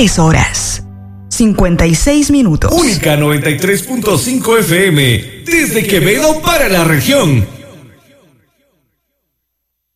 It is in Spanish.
3 horas, 56 minutos. Única 93.5 FM, desde Quevedo para la región.